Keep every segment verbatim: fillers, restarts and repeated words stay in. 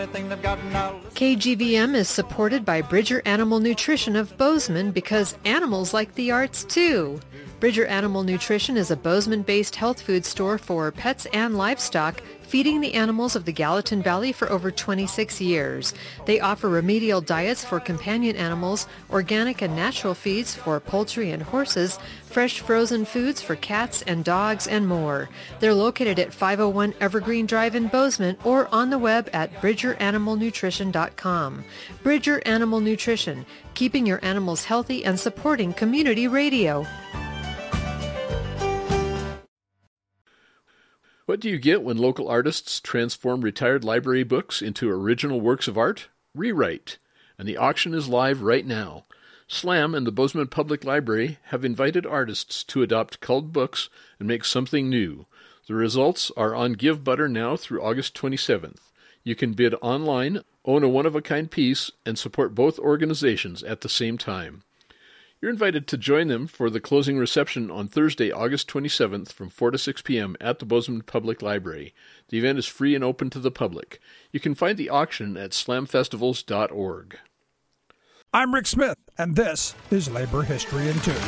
K G V M is supported by Bridger Animal Nutrition of Bozeman because animals like the arts too. Bridger Animal Nutrition is a Bozeman-based health food store for pets and livestock, feeding the animals of the Gallatin Valley for over twenty-six years. They offer remedial diets for companion animals, organic and natural feeds for poultry and horses, fresh frozen foods for cats and dogs, and more. They're located at five oh one Evergreen Drive in Bozeman or on the web at bridger animal nutrition dot com. Bridger Animal Nutrition, keeping your animals healthy and supporting community radio. What do you get when local artists transform retired library books into original works of art? Rewrite. And the auction is live right now. SLAM and the Bozeman Public Library have invited artists to adopt culled books and make something new. The results are on GiveButter now through August twenty-seventh. You can bid online, own a one-of-a-kind piece, and support both organizations at the same time. You're invited to join them for the closing reception on Thursday, August twenty-seventh from four to six p.m. at the Bozeman Public Library. The event is free and open to the public. You can find the auction at slam festivals dot org. I'm Rick Smith, and this is Labor History in Two.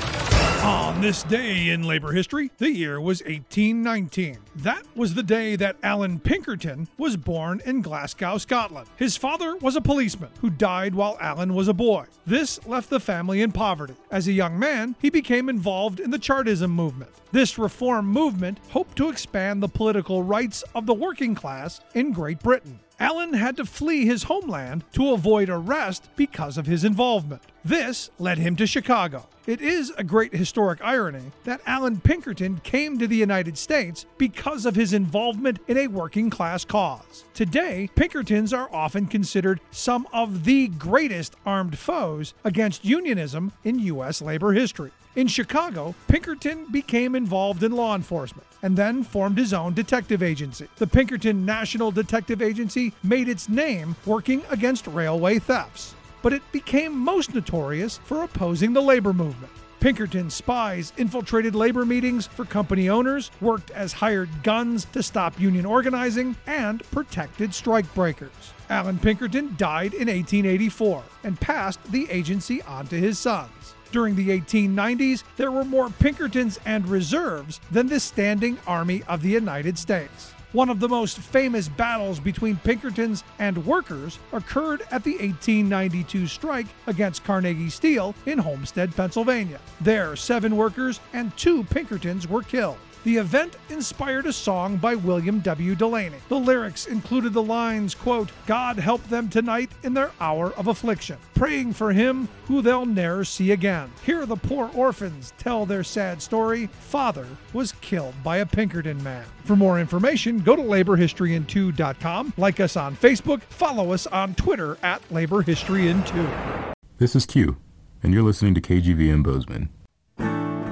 On this day in labor history, the year was eighteen nineteen. That was the day that Alan Pinkerton was born in Glasgow, Scotland. His father was a policeman who died while Alan was a boy. This left the family in poverty. As a young man, he became involved in the Chartism movement. This reform movement hoped to expand the political rights of the working class in Great Britain. Alan had to flee his homeland to avoid arrest because of his involvement. This led him to Chicago. It is a great historic irony that Alan Pinkerton came to the United States because of his involvement in a working class cause. Today, Pinkertons are often considered some of the greatest armed foes against unionism in U S labor history. In Chicago, Pinkerton became involved in law enforcement and then formed his own detective agency. The Pinkerton National Detective Agency made its name working against railway thefts, but it became most notorious for opposing the labor movement. Pinkerton spies infiltrated labor meetings for company owners, worked as hired guns to stop union organizing, and protected strikebreakers. Alan Pinkerton died in eighteen eighty-four and passed the agency on to his sons. During the eighteen nineties, there were more Pinkertons and reserves than the standing army of the United States. One of the most famous battles between Pinkertons and workers occurred at the eighteen ninety-two strike against Carnegie Steel in Homestead, Pennsylvania. There, seven workers and two Pinkertons were killed. The event inspired a song by William W. Delaney. The lyrics included the lines, quote, "God help them tonight in their hour of affliction, praying for him who they'll ne'er see again. Hear the poor orphans tell their sad story. Father was killed by a Pinkerton man." For more information, go to labor history in two dot com, like us on Facebook, follow us on Twitter at labor history in two. This is Q, and you're listening to K G V M Bozeman,